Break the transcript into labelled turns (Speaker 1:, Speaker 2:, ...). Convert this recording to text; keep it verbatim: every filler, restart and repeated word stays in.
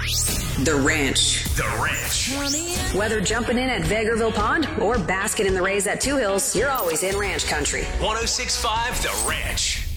Speaker 1: The Ranch.
Speaker 2: The Ranch.
Speaker 1: Whether jumping in at Vegreville Pond or basking in the rays at Two Hills, you're always in ranch country.
Speaker 2: one oh six point five The Ranch.